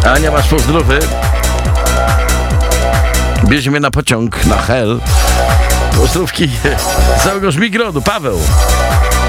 Ania, masz pozdrowy. Bierz mnie na pociąg, na Hel. Pozdrówki z całego Żmigrodu. Paweł.